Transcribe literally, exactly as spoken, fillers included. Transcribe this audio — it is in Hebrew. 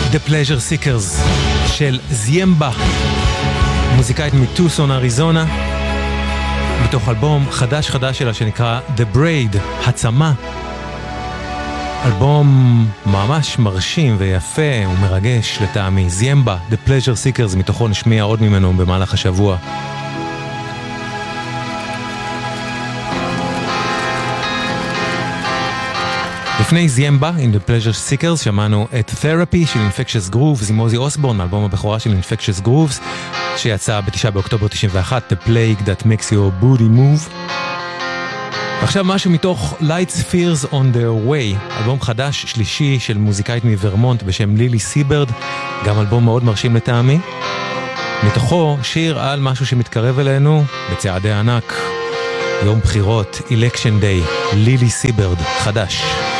The Pleasure Seekers של זיימבה, מוזיקאית מטוסון אריזונה, בתוך אלבום חדש חדש שלה שנקרא The Braid, הצמה. אלבום ממש מרשים ויפה ומרגש לטעמי. זיימבה, The Pleasure Seekers, מתוכו נשמיע עוד ממנו במהלך השבוע. לפני זיימבה, In the Pleasure Seekers, שמענו את Therapy של Infectious Grooves עם עוזי אוסבורן, אלבום הבכורה של Infectious Grooves, שיצא בתשעה באוקטובר תשעים ואחת, The Plague That Makes Your Booty Move. ועכשיו משהו מתוך Light Spheres on Their Way, אלבום חדש שלישי של מוזיקאית מוורמונט בשם לילי סיברד, גם אלבום מאוד מרשים לטעמי. מתוכו שיר על משהו שמתקרב אלינו בצעדי ענק, יום בחירות, Election Day, לילי סיברד, חדש.